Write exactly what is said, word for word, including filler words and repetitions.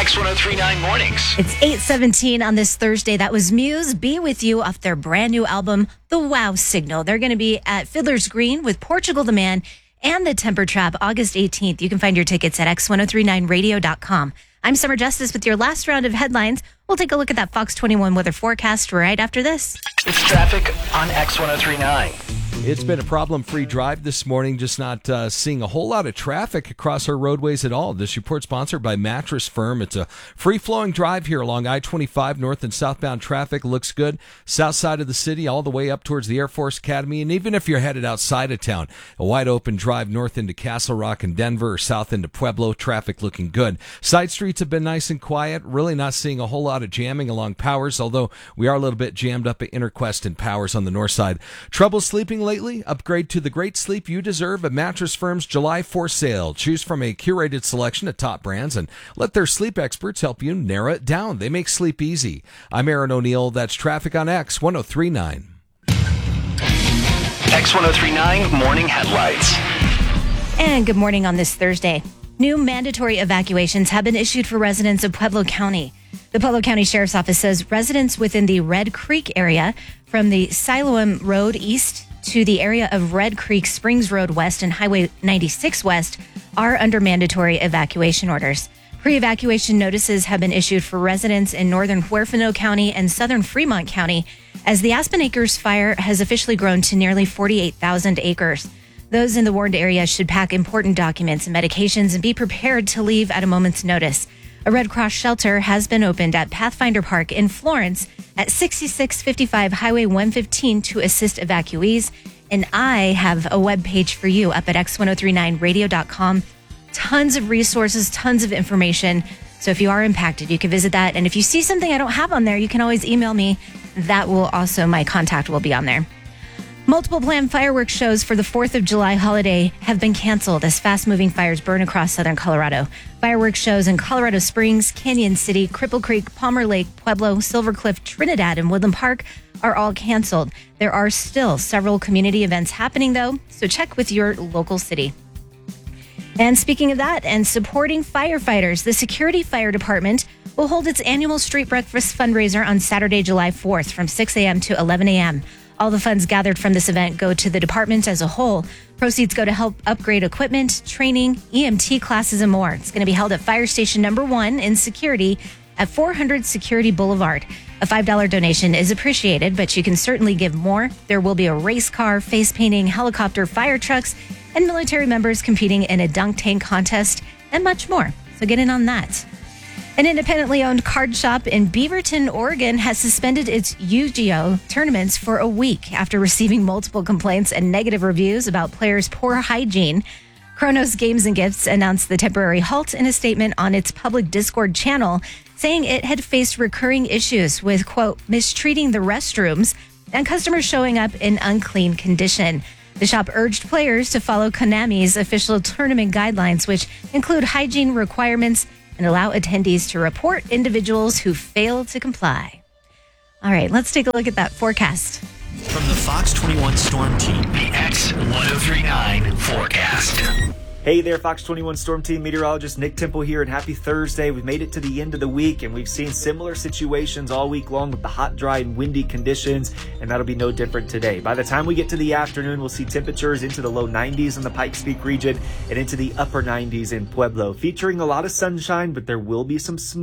X ten thirty-nine Mornings. It's eight seventeen on this Thursday. That was Muse, Be With You, off their brand new album, The Wow Signal. They're going to be at Fiddler's Green with Portugal the Man and the Temper Trap August eighteenth. You can find your tickets at X ten thirty-nine radio dot com. I'm Summer Justice with your last round of headlines. We'll take a look at that Fox twenty-one weather forecast right after this. It's traffic on X ten thirty-nine. It's been a problem-free drive this morning, just not uh, seeing a whole lot of traffic across our roadways at all. This report sponsored by Mattress Firm. It's a free-flowing drive here along I twenty-five. North and southbound traffic looks good. South side of the city all the way up towards the Air Force Academy. And even if you're headed outside of town, a wide-open drive north into Castle Rock and Denver or south into Pueblo, traffic looking good. Side streets have been nice and quiet. Really not seeing a whole lot of jamming along Powers, although we are a little bit jammed up at Interquest and Powers on the north side. Trouble sleeping lately? Upgrade to the great sleep you deserve at Mattress Firm's July fourth sale. Choose from a curated selection of top brands and let their sleep experts help you narrow it down. They make sleep easy. I'm Aaron O'Neill. That's traffic on X ten thirty-nine. X ten thirty-nine Morning Headlights. And good morning on this Thursday. New mandatory evacuations have been issued for residents of Pueblo County. The Pueblo County Sheriff's Office says residents within the Red Creek area from the Siloam Road east to the area of Red Creek Springs Road West and Highway ninety-six West are under mandatory evacuation orders. Pre-evacuation notices have been issued for residents in northern Huerfano County and southern Fremont County as the Aspen Acres fire has officially grown to nearly forty-eight thousand acres. Those in the warned area should pack important documents and medications and be prepared to leave at a moment's notice. A Red Cross shelter has been opened at Pathfinder Park in Florence at sixty-six fifty-five Highway one fifteen to assist evacuees. And I have a web page for you up at X ten thirty-nine radio dot com. Tons of resources, tons of information. So if you are impacted, you can visit that. And if you see something I don't have on there, you can always email me. That will also, my contact will be on there. Multiple planned fireworks shows for the fourth of July holiday have been canceled as fast-moving fires burn across southern Colorado. Fireworks shows in Colorado Springs, Canyon City, Cripple Creek, Palmer Lake, Pueblo, Silver Cliff, Trinidad, and Woodland Park are all canceled. There are still several community events happening, though, so check with your local city. And speaking of that and supporting firefighters, the Security Fire Department will hold its annual street breakfast fundraiser on Saturday, July fourth from six a.m. to eleven a.m. All the funds gathered from this event go to the department as a whole. Proceeds go to help upgrade equipment, training, E M T classes, and more. It's going to be held at Fire Station Number One in Security at four hundred Security Boulevard. A five dollars donation is appreciated, but you can certainly give more. There will be a race car, face painting, helicopter, fire trucks, and military members competing in a dunk tank contest, and much more. So get in on that. An independently owned card shop in Beaverton, Oregon has suspended its Yu-Gi-Oh! Tournaments for a week after receiving multiple complaints and negative reviews about players' poor hygiene. Kronos Games and Gifts announced the temporary halt in a statement on its public Discord channel, saying it had faced recurring issues with, quote, mistreating the restrooms and customers showing up in unclean condition. The shop urged players to follow Konami's official tournament guidelines, which include hygiene requirements and allow attendees to report individuals who fail to comply. All right, let's take a look at that forecast. From the Fox twenty-one Storm Team, The X ten thirty-nine Forecast. Hey there, Fox twenty-one Storm Team meteorologist Nick Temple here, and happy Thursday. We've made it to the end of the week, and we've seen similar situations all week long with the hot, dry, and windy conditions, and that'll be no different today. By the time we get to the afternoon, we'll see temperatures into the low nineties in the Pikes Peak region and into the upper nineties in Pueblo, featuring a lot of sunshine, but there will be some smoke